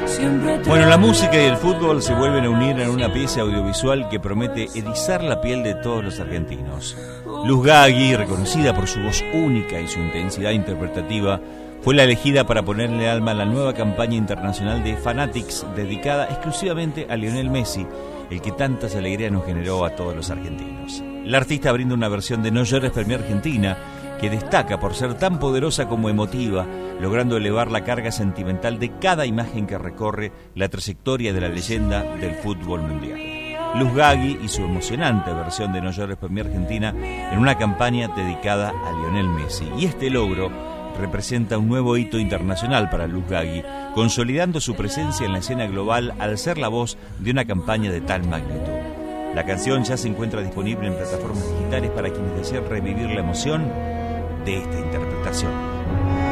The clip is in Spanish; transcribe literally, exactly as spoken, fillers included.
Bueno, la música y el fútbol se vuelven a unir en una pieza audiovisual que promete erizar la piel de todos los argentinos. Luz Gaggi, reconocida por su voz única y su intensidad interpretativa, fue la elegida para ponerle alma a la nueva campaña internacional de Fanatics dedicada exclusivamente a Lionel Messi, el que tantas alegrías nos generó a todos los argentinos. La artista brinda una versión de No llores por mi Argentina que destaca por ser tan poderosa como emotiva, logrando elevar la carga sentimental de cada imagen que recorre la trayectoria de la leyenda del fútbol mundial. Luz Gaggi y su emocionante versión de No llores por mi Argentina en una campaña dedicada a Lionel Messi. Y este logro representa un nuevo hito internacional para Luz Gaggi, consolidando su presencia en la escena global al ser la voz de una campaña de tal magnitud. La canción ya se encuentra disponible en plataformas digitales para quienes deseen revivir la emoción de esta interpretación.